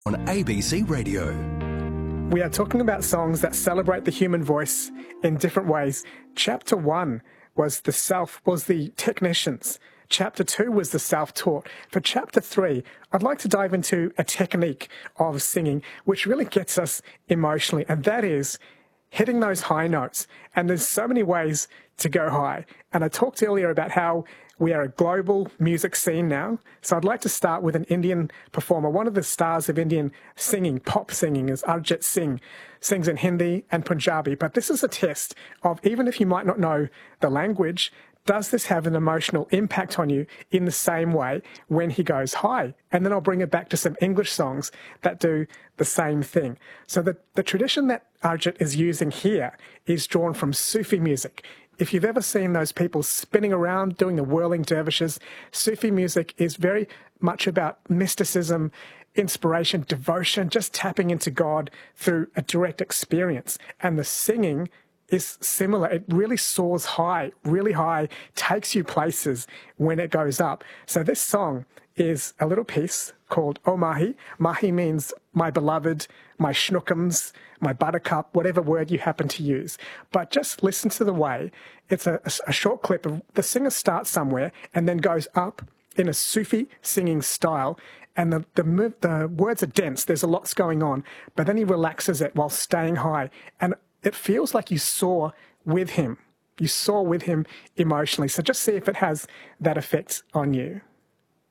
on ABC Radio. We are talking about songs that celebrate the human voice in different ways. Chapter 1 was the technicians. Chapter 2 was the self-taught. For Chapter 3, I'd like to dive into a technique of singing which really gets us emotionally, and that is hitting those high notes. And there's so many ways to go high. And I talked earlier about how we are a global music scene now. So I'd like to start with an Indian performer. One of the stars of Indian singing, pop singing, is Arjit Singh. Sings in Hindi and Punjabi. But this is a test of, even if you might not know the language, does this have an emotional impact on you in the same way when he goes high? And then I'll bring it back to some English songs that do the same thing. So the tradition that Arjit is using here is drawn from Sufi music. If you've ever seen those people spinning around doing the whirling dervishes, Sufi music is very much about mysticism, inspiration, devotion, just tapping into God through a direct experience. And the singing is similar. It really soars high, really high, takes you places when it goes up. So this song is a little piece called Oh Mahi. Mahi means my beloved, my schnookums, my buttercup, whatever word you happen to use. But just listen to the way. It's a short clip of the singer starts somewhere and then goes up in a Sufi singing style. And the words are dense. There's a lot going on. But then he relaxes it while staying high. And it feels like you soar with him. You soar with him emotionally. So just see if it has that effect on you.